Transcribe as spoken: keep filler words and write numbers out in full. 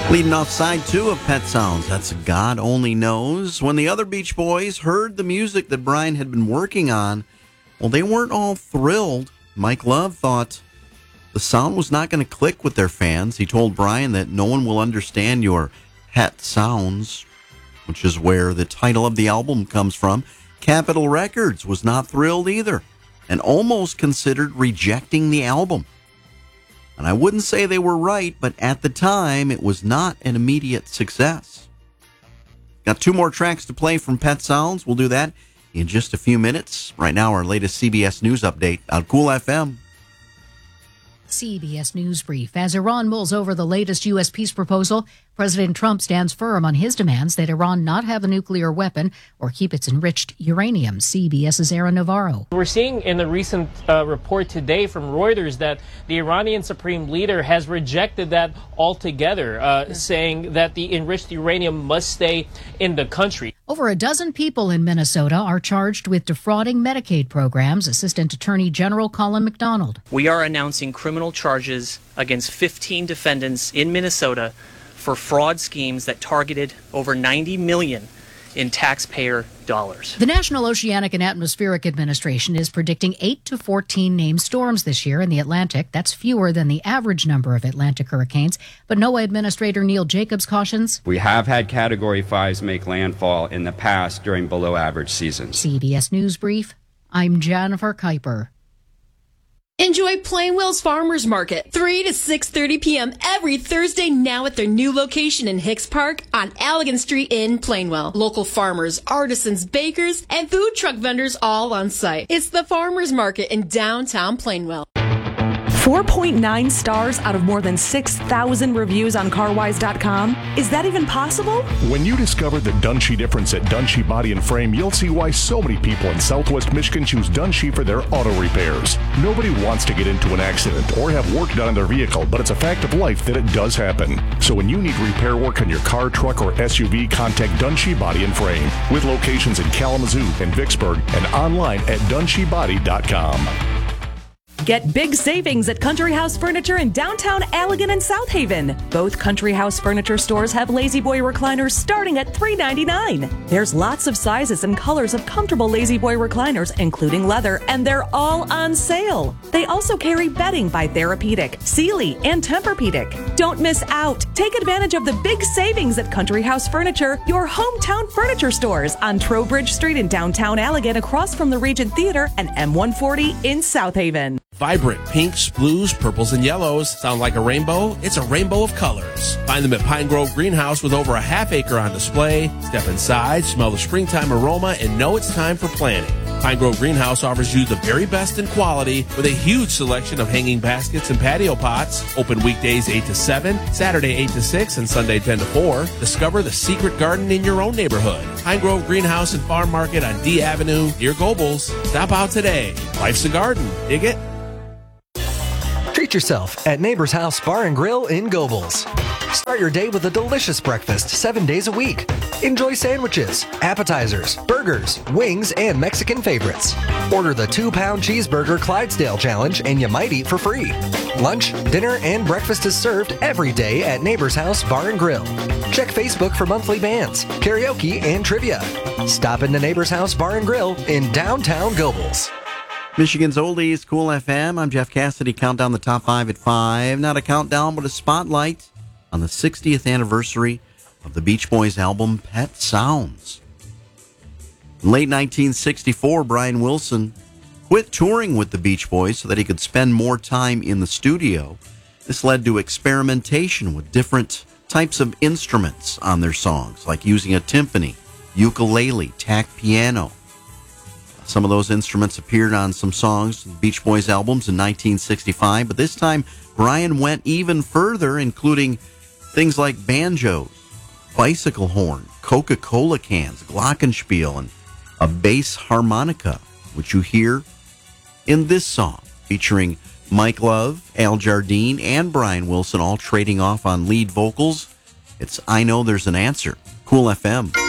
Leading off side two of Pet Sounds, that's God Only Knows. When the other Beach Boys heard the music that Brian had been working on, well, they weren't all thrilled. Mike Love thought the sound was not going to click with their fans. He told Brian that no one will understand your pet sounds, which is where the title of the album comes from. Capitol Records was not thrilled either and almost considered rejecting the album. And I wouldn't say they were right, but at the time, it was not an immediate success. Got two more tracks to play from Pet Sounds. We'll do that in just a few minutes. Right now, our latest C B S News update on Cool F M. C B S News Brief. As Iran mulls over the latest U S peace proposal, President Trump stands firm on his demands that Iran not have a nuclear weapon or keep its enriched uranium. CBS's Aaron Navarro. We're seeing in the recent uh, report today from Reuters that the Iranian supreme leader has rejected that altogether, uh, yeah. saying that the enriched uranium must stay in the country. Over a dozen people in Minnesota are charged with defrauding Medicaid programs. Assistant Attorney General Colin McDonald. We are announcing criminal charges against fifteen defendants in Minnesota for fraud schemes that targeted over ninety million dollars in taxpayer dollars. The National Oceanic and Atmospheric Administration is predicting eight to fourteen named storms this year in the Atlantic. That's fewer than the average number of Atlantic hurricanes. But NOAA Administrator Neil Jacobs cautions. We have had Category fives make landfall in the past during below-average seasons. C B S News Brief, I'm Jennifer Kuiper. Enjoy Plainwell's Farmers Market, three to six thirty p.m. every Thursday now at their new location in Hicks Park on Allegan Street in Plainwell. Local farmers, artisans, bakers, and food truck vendors all on site. It's the Farmers Market in downtown Plainwell. four point nine stars out of more than six thousand reviews on CarWise dot com. Is that even possible? When you discover the Dunshee difference at Dunshee Body and Frame, you'll see why so many people in Southwest Michigan choose Dunshee for their auto repairs. Nobody wants to get into an accident or have work done on their vehicle, but it's a fact of life that it does happen. So when you need repair work on your car, truck, or S U V, contact Dunshee Body and Frame with locations in Kalamazoo and Vicksburg and online at Dunshee Body dot com. Get big savings at Country House Furniture in downtown Allegan and South Haven. Both Country House Furniture stores have Lazy Boy recliners starting at three ninety-nine. There's lots of sizes and colors of comfortable Lazy Boy recliners, including leather, and they're all on sale. They also carry bedding by Therapeutic, Sealy, and Tempur-Pedic. Don't miss out. Take advantage of the big savings at Country House Furniture, your hometown furniture stores on Trowbridge Street in downtown Allegan, across from the Regent Theater, and M one forty in South Haven. Vibrant pinks, blues, purples, and yellows. Sound like a rainbow? It's a rainbow of colors. Find them at Pine Grove Greenhouse with over a half acre on display. Step inside, smell the springtime aroma, and know it's time for planting. Pine Grove Greenhouse offers you the very best in quality with a huge selection of hanging baskets and patio pots. Open weekdays eight to seven, Saturday eight to six, and Sunday ten to four. Discover the secret garden in your own neighborhood. Pine Grove Greenhouse and Farm Market on D Avenue near Gobles. Stop out today. Life's a garden. Dig it? Treat yourself at Neighbor's House Bar and Grill in Gobles. Start your day with a delicious breakfast seven days a week. Enjoy sandwiches, appetizers, burgers, wings, and Mexican favorites. Order the two-pound cheeseburger Clydesdale Challenge and you might eat for free. Lunch, dinner, and breakfast is served every day at Neighbor's House Bar and Grill. Check Facebook for monthly bands, karaoke, and trivia. Stop into Neighbor's House Bar and Grill in downtown Gobles. Michigan's Oldies, Cool F M. I'm Jeff Cassidy. Countdown the top five at five. Not a countdown, but a spotlight on the sixtieth anniversary of the Beach Boys album Pet Sounds. In late nineteen sixty-four, Brian Wilson quit touring with the Beach Boys so that he could spend more time in the studio. This led to experimentation with different types of instruments on their songs, like using a timpani, ukulele, tack piano. Some of those instruments appeared on some songs, Beach Boys albums in nineteen sixty-five, but this time Brian went even further, including things like banjos, bicycle horn, Coca-Cola cans, glockenspiel, and a bass harmonica, which you hear in this song, featuring Mike Love, Al Jardine, and Brian Wilson all trading off on lead vocals. It's I Know There's an Answer. Cool F M.